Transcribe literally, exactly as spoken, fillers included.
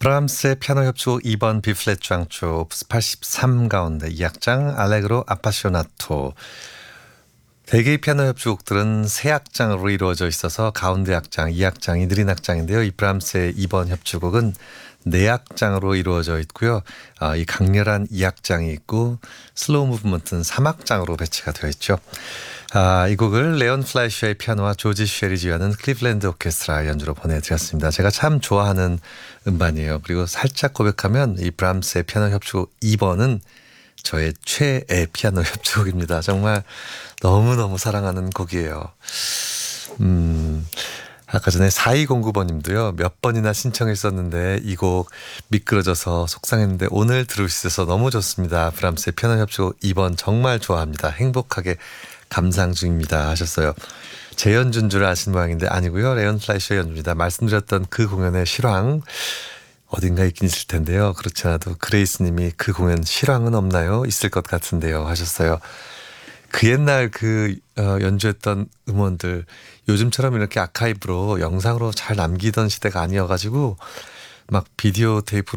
브람스의 피아노 협주곡 이 번 B플랫 장조 오프스 팔십삼 가운데 이 악장 알레그로 아파시오나토. 대개의 피아노 협주곡들은 세 악장으로 이루어져 있어서 가운데 악장, 이 악장이 느린 악장인데요. 이 브람스의 이 번 협주곡은 네 악장으로 이루어져 있고요. 아, 이 강렬한 이 악장이 있고 슬로우 무브먼트는 삼 악장으로 배치가 되어 있죠. 아, 이 곡을 레온 플라이셔의 피아노와 조지 쉘이 지휘하는 클리블랜드 오케스트라 연주로 보내드렸습니다. 제가 참 좋아하는 음반이에요. 그리고 살짝 고백하면 이 브람스의 피아노 협주곡 이 번은 저의 최애 피아노 협주곡입니다. 정말 너무너무 사랑하는 곡이에요. 음, 아까 전에 사이공구 번님도요. 몇 번이나 신청했었는데 이 곡 미끄러져서 속상했는데 오늘 들을 수 있어서 너무 좋습니다. 브람스의 피아노 협주곡 이 번 정말 좋아합니다. 행복하게 감상 중입니다 하셨어요. 제 연주인 줄 아신 모양인데 아니고요. 레온 플라이셔 연주입니다. 말씀드렸던 그 공연의 실황 어딘가 있긴 있을 텐데요. 그렇지 않아도 그레이스 님이 그 공연 실황은 없나요? 있을 것 같은데요 하셨어요. 그 옛날 그 연주했던 음원들 요즘처럼 이렇게 아카이브로 영상으로 잘 남기던 시대가 아니어가지고 막 비디오 테이프로